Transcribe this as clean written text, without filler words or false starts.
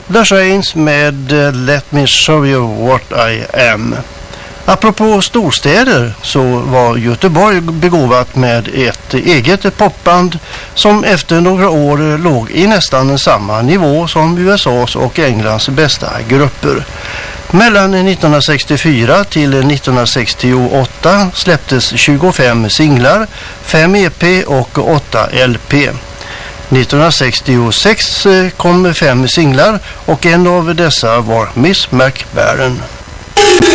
The Shanes med Let Me Show You What I Am. Apropå storstäder så var Göteborg begåvat med ett eget popband som efter några år låg i nästan samma nivå som USAs och Englands bästa grupper. Mellan 1964 till 1968 släpptes 25 singlar, 5 EP och 8 LP. 1966 kom 5 singlar och en av dessa var Miss McBaron.